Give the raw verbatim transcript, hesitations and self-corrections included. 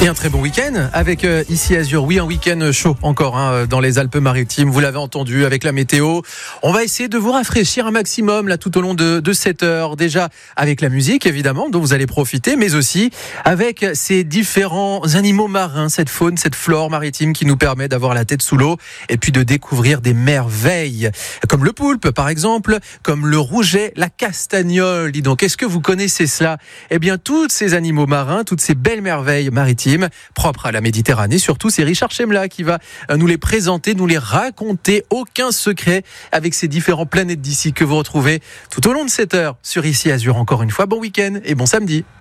Et un très bon week-end avec euh, ici Azur. Oui, un week-end chaud encore hein, dans les Alpes-Maritimes. Vous l'avez entendu avec la météo. On va essayer de vous rafraîchir un maximum là tout au long de, de cette heure. Déjà avec la musique évidemment dont vous allez profiter, mais aussi avec ces différents animaux marins, cette faune, cette flore maritime qui nous permet d'avoir la tête sous l'eau et puis de découvrir des merveilles comme le poulpe par exemple, comme le rouget, la castagnole. Dis donc, est-ce que vous connaissez cela ? Eh bien, tous ces animaux marins, toutes ces belles merveilles maritimes propre à la Méditerranée. Surtout, c'est Richard Chemla qui va nous les présenter, nous les raconter. Aucun secret avec ces différents planètes d'ici que vous retrouvez tout au long de cette heure sur Ici Azur. Encore une fois, bon week-end et bon samedi.